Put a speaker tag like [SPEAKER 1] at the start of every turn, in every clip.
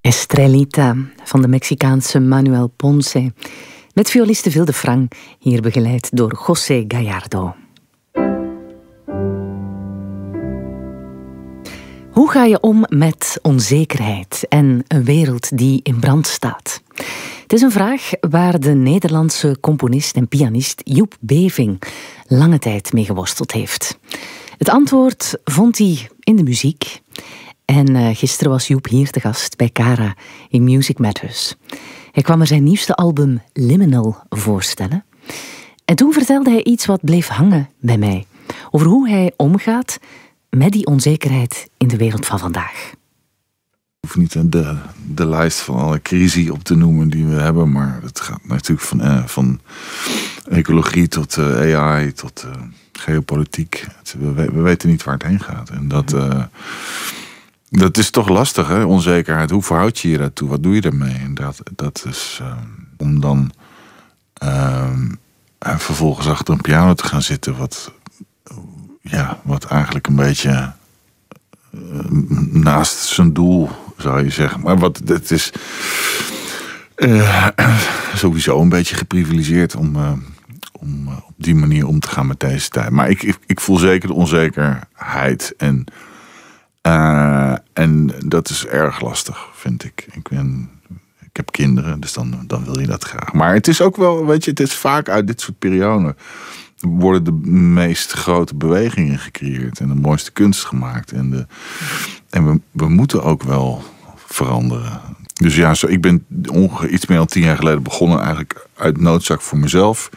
[SPEAKER 1] Estrellita van de Mexicaanse Manuel Ponce. Met violiste Vilde Frang, hier begeleid door José Gallardo. Hoe ga je om met onzekerheid en een wereld die in brand staat? Het is een vraag waar de Nederlandse componist en pianist Joep Beving lange tijd mee geworsteld heeft. Het antwoord vond hij in de muziek. En gisteren was Joep hier te gast bij Cara in Music Matters. Hij kwam er zijn nieuwste album Liminal voorstellen. En toen vertelde hij iets wat bleef hangen bij mij. Over hoe hij omgaat met die onzekerheid in de wereld van vandaag.
[SPEAKER 2] Ik hoef niet de lijst van alle crises op te noemen die we hebben. Maar het gaat natuurlijk van ecologie tot AI tot geopolitiek. We weten niet waar het heen gaat. En dat is toch lastig, hè? Onzekerheid. Hoe verhoud je je daartoe? Wat doe je daarmee? En dat is om dan vervolgens achter een piano te gaan zitten, wat eigenlijk een beetje naast zijn doel, zou je zeggen. Maar het is sowieso een beetje geprivilegeerd om op die manier om te gaan met deze tijd. Maar ik voel zeker de onzekerheid en dat is erg lastig, vind ik. Ik heb kinderen, dus dan wil je dat graag. Maar het is ook wel, weet je, het is vaak uit dit soort perioden worden de meest grote bewegingen gecreëerd en de mooiste kunst gemaakt. En we moeten ook wel veranderen. Dus ja, ik ben ongeveer iets meer dan 10 jaar geleden begonnen, eigenlijk uit noodzaak voor mezelf,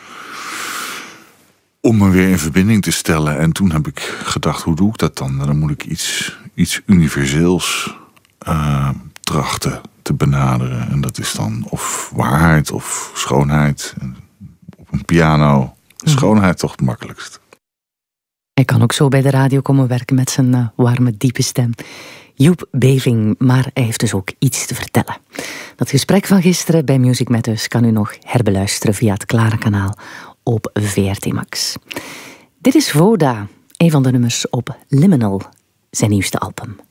[SPEAKER 2] om me weer in verbinding te stellen. En toen heb ik gedacht, hoe doe ik dat dan? Dan moet ik iets universeels trachten te benaderen. En dat is dan of waarheid of schoonheid. En op een piano, schoonheid toch het makkelijkst.
[SPEAKER 1] Hij kan ook zo bij de radio komen werken met zijn warme, diepe stem. Joep Beving, maar hij heeft dus ook iets te vertellen. Dat gesprek van gisteren bij Music Matters kan u nog herbeluisteren via het Klare kanaal op VRT Max. Dit is Voda, een van de nummers op Liminal, zijn nieuwste album.